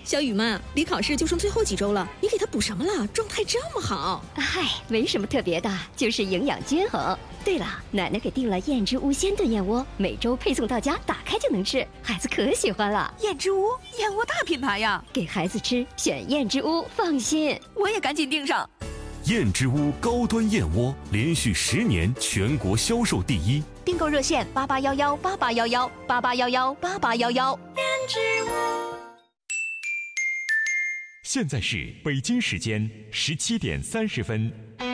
小雨妈，离考试就剩最后几周了，你给他补什么了？状态这么好。 嗨，没什么特别的，就是营养均衡。对了，奶奶给订了燕之屋鲜炖燕窝，每周配送到家，打开就能吃，孩子可喜欢了。 燕之屋，燕窝大品牌呀， 给孩子吃选燕之屋，放心。 我也赶紧订上。 燕之屋高端燕窝连续10年全国销售第一， 订购热线8811881188118811。燕之屋。 现在是北京时间17点30分。